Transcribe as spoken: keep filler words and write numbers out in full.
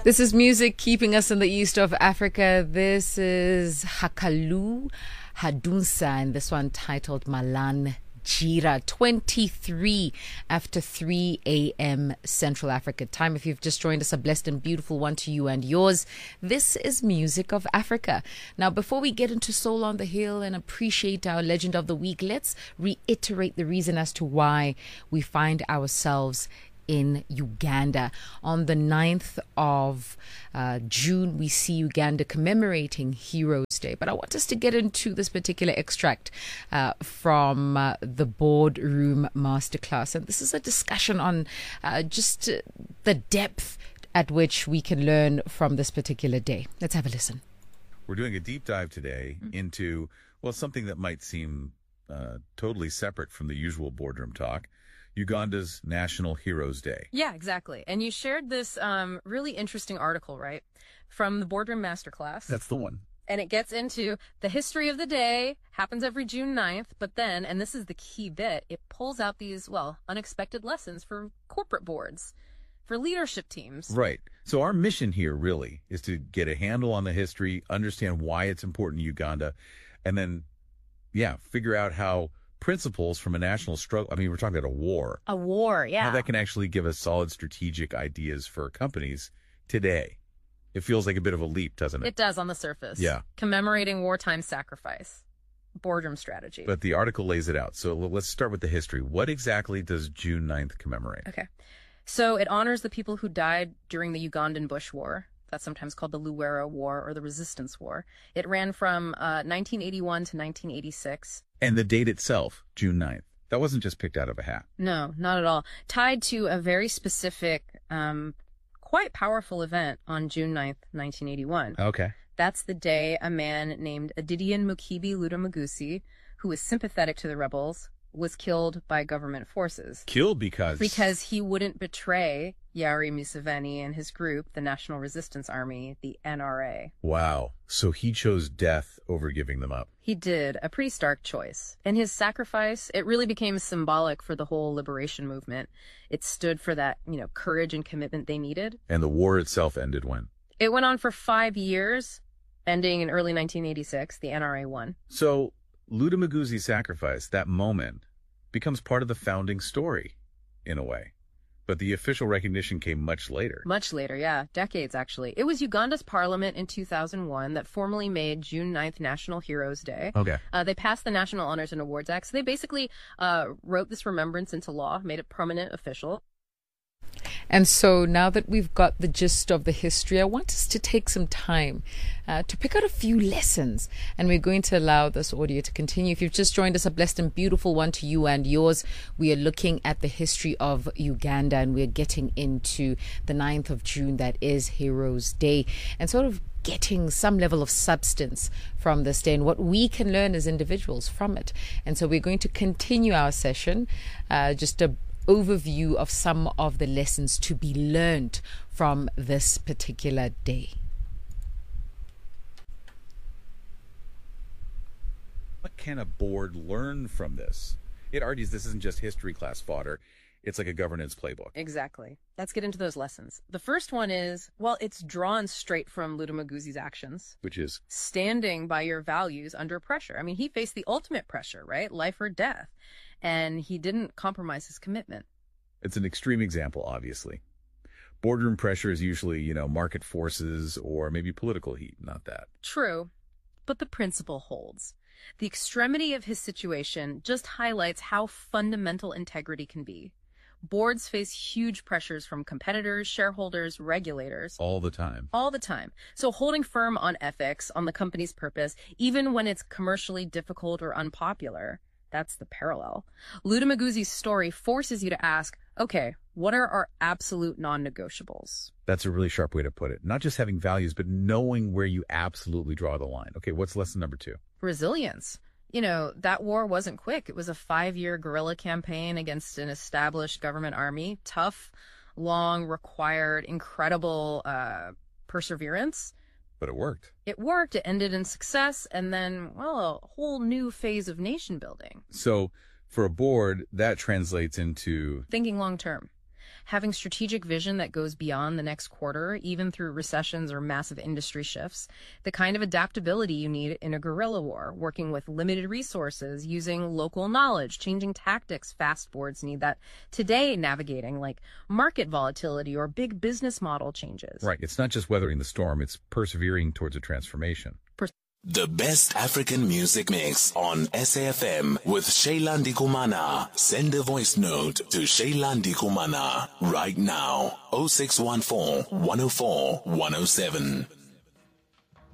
This is music keeping us in the east of Africa. This is Hakalu Hadunsa, and this one titled Malan Jira, twenty-three after three a.m. Central Africa time. If you've just joined us, a blessed and beautiful one to you and yours. This is Music of Africa. Now, before we get into Soul on the Hill and appreciate our legend of the week, let's reiterate the reason as to why we find ourselves in Uganda. On the ninth of uh, June, we see Uganda commemorating Heroes Day. But I want us to get into this particular extract uh, from uh, the Boardroom Masterclass. And this is a discussion on uh, just uh, the depth at which we can learn from this particular day. Let's have a listen. We're doing a deep dive today mm-hmm. into, well, something that might seem uh, totally separate from the usual boardroom talk. Uganda's National Heroes Day. Yeah, exactly. And you shared this um, really interesting article, right, from the Boardroom Masterclass. That's the one. And it gets into the history of the day, happens every June ninth, but then, and this is the key bit, it pulls out these, well, unexpected lessons for corporate boards, for leadership teams. Right. So our mission here really is to get a handle on the history, understand why it's important in Uganda, and then, yeah, figure out how principles from a national struggle. I mean, we're talking about a war. A war, yeah. How that can actually give us solid strategic ideas for companies today. It feels like a bit of a leap, doesn't it? It does on the surface. Yeah. Commemorating wartime sacrifice. Boardroom strategy. But the article lays it out. So let's start with the history. What exactly does June ninth commemorate? Okay. So it honors the people who died during the Ugandan Bush War. That's sometimes called the Luwera War or the Resistance War. It ran from uh, nineteen eighty-one to nineteen eighty-six. And the date itself, June ninth, that wasn't just picked out of a hat. No, not at all. Tied to a very specific, um, quite powerful event on June ninth, nineteen eighty-one. Okay. That's the day a man named Adidian Mukibi Ludamugusi, who was sympathetic to the rebels, was killed by government forces. Killed because? Because he wouldn't betray Yoweri Museveni and his group, the National Resistance Army, the N R A. Wow. So he chose death over giving them up. He did. A pretty stark choice. And his sacrifice, it really became symbolic for the whole liberation movement. It stood for that, you know, courage and commitment they needed. And the war itself ended when? It went on for five years, ending in early nineteen eighty-six. The N R A won. So Ludamugusi's sacrifice, that moment, becomes part of the founding story, in a way. But the official recognition came much later. Much later, yeah. Decades, actually. It was Uganda's parliament in two thousand one that formally made June ninth National Heroes Day. Okay. Uh, they passed the National Honors and Awards Act. So they basically uh, wrote this remembrance into law, made it permanent, official. And so now that we've got the gist of the history, I want us to take some time uh, to pick out a few lessons. And we're going to allow this audio to continue. If you've just joined us, a blessed and beautiful one to you and yours. We are looking at the history of Uganda, and we're getting into the ninth of June, that is Heroes Day, and sort of getting some level of substance from this day and what we can learn as individuals from it. And so we're going to continue our session, uh, just a overview of some of the lessons to be learned from this particular day. What can a board learn from this? It argues this isn't just history class fodder. It's like a governance playbook. Exactly. Let's get into those lessons. The first one is, well, it's drawn straight from Ludamugusi's actions. Which is? Standing by your values under pressure. I mean, he faced the ultimate pressure, right? Life or death. And he didn't compromise his commitment. It's an extreme example, obviously. Boardroom pressure is usually, you know, market forces or maybe political heat, not that. True. But the principle holds. The extremity of his situation just highlights how fundamental integrity can be. Boards face huge pressures from competitors, shareholders, regulators. All the time. All the time. So holding firm on ethics, on the company's purpose, even when it's commercially difficult or unpopular, that's the parallel. Ludamugusi's story forces you to ask, okay, what are our absolute non-negotiables? That's a really sharp way to put it. Not just having values, but knowing where you absolutely draw the line. Okay, what's lesson number two? Resilience. You know, that war wasn't quick. It was a five-year guerrilla campaign against an established government army. Tough, long, required, incredible uh, perseverance. But it worked. It worked. It ended in success. And then, well, a whole new phase of nation building. So for a board, that translates into thinking long term. having strategic vision that goes beyond the next quarter, even through recessions or massive industry shifts, the kind of adaptability you need in a guerrilla war, working with limited resources, using local knowledge, changing tactics fast boards need that today, navigating like market volatility or big business model changes. Right. It's not just weathering the storm, it's persevering towards a transformation. The best African music mix on S A F M with Shailandi Kumana. Send a voice note to Shailandi Kumana right now. oh six one four, one oh four, one oh seven.